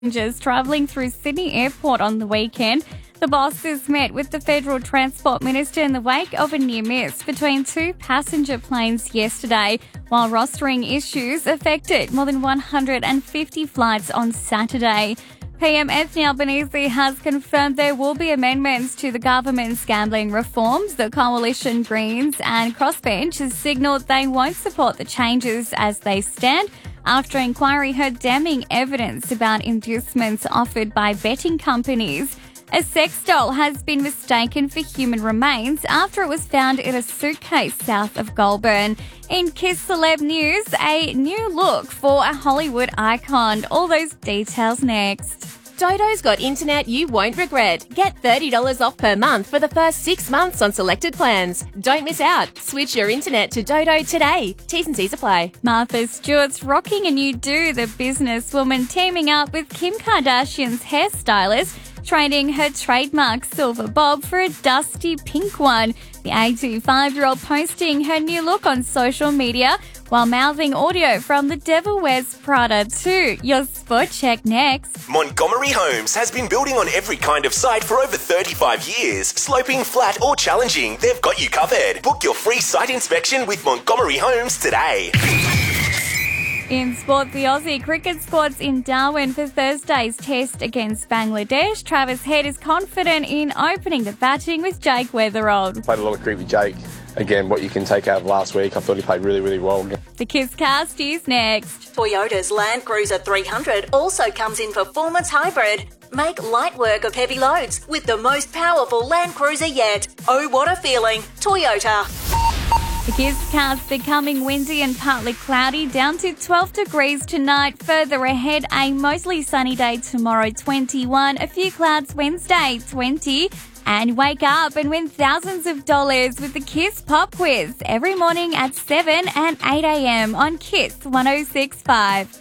Passengers travelling through Sydney Airport on the weekend. The bosses met with the Federal Transport Minister in the wake of a near miss between two passenger planes yesterday, while rostering issues affected more than 150 flights on Saturday. PM Anthony Albanese has confirmed there will be amendments to the government's gambling reforms. The Coalition Greens and Crossbench has signalled they won't support the changes as they stand, after inquiry heard damning evidence about inducements offered by betting companies. A sex doll has been mistaken for human remains after it was found in a suitcase south of Goulburn. In Kiss Celeb News, a new look for a Hollywood icon. All those details next. Dodo's got internet you won't regret. Get $30 off per month for the first 6 months on selected plans. Don't miss out. Switch your internet to Dodo today. T's and C's apply. Martha Stewart's rocking a new do, the businesswoman teaming up with Kim Kardashian's hairstylist, trading her trademark silver bob for a dusty pink one. The 85-year-old posting her new look on social media while mouthing audio from The Devil Wears Prada 2. Your sport check next. Montgomery Homes has been building on every kind of site for over 35 years. Sloping, flat or challenging, they've got you covered. Book your free site inspection with Montgomery Homes today. In sport, the Aussie cricket squad's in Darwin for Thursday's test against Bangladesh. Travis Head is confident in opening the batting with Jake Weatherald. Played a lot of cricket with Jake. Again, what you can take out of last week, I thought he played really, really well. The Kiss Cast is next. Toyota's Land Cruiser 300 also comes in Performance Hybrid. Make light work of heavy loads with the most powerful Land Cruiser yet. Oh, what a feeling. Toyota. The Kiss Cast becoming windy and partly cloudy, down to 12 degrees tonight. Further ahead, a mostly sunny day tomorrow, 21. A few clouds Wednesday, 20. And wake up and win thousands of dollars with the Kiss Pop Quiz every morning at 7 and 8 a.m. on Kiss 106.5.